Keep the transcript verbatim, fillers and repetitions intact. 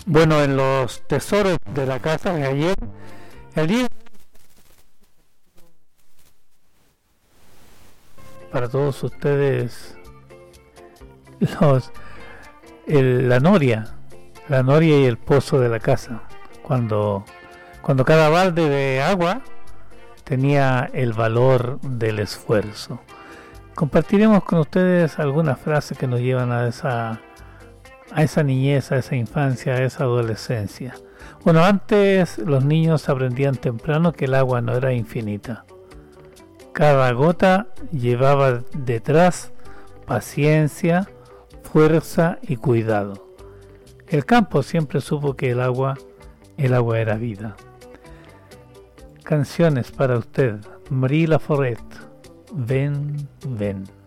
Bueno, en los tesoros de la casa de ayer, el día para todos ustedes, los, el- la noria, la noria y el pozo de la casa, cuando, cuando cada balde de agua tenía el valor del esfuerzo. Compartiremos con ustedes algunas frases que nos llevan a esa, a esa niñez, a esa infancia, a esa adolescencia. Bueno, antes los niños aprendían temprano que el agua no era infinita. Cada gota llevaba detrás paciencia, fuerza y cuidado. El campo siempre supo que el agua, el agua era vida. Canciones para usted, Marie Laforêt, Ven, ven.